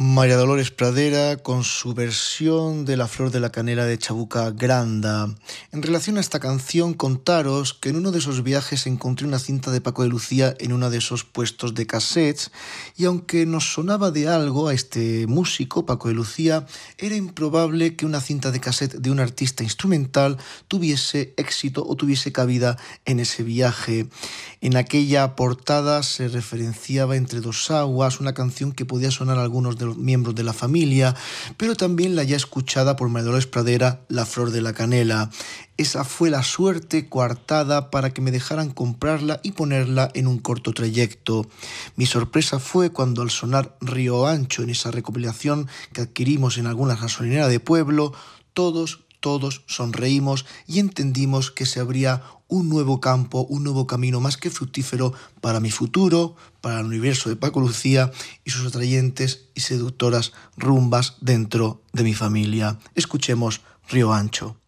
María Dolores Pradera con su versión de La Flor de la Canela de Chabuca Granda. En relación a esta canción, contaros que en uno de esos viajes encontré una cinta de Paco de Lucía en uno de esos puestos de cassettes, y aunque nos sonaba de algo a este músico, Paco de Lucía, era improbable que una cinta de cassette de un artista instrumental tuviese éxito o tuviese cabida en ese viaje. En aquella portada se referenciaba Entre dos aguas, una canción que podía sonar a algunos de los miembros de la familia, pero también la ya escuchada por María Dolores Pradera, La Flor de la Canela. Esa fue la suerte coartada para que me dejaran comprarla y ponerla en un corto trayecto. Mi sorpresa fue cuando, al sonar Río Ancho en esa recopilación que adquirimos en alguna gasolinera de pueblo, todos sonreímos y entendimos que se abría un nuevo campo, un nuevo camino más que fructífero para mi futuro, para el universo de Paco Lucía y sus atrayentes y seductoras rumbas dentro de mi familia. Escuchemos Río Ancho.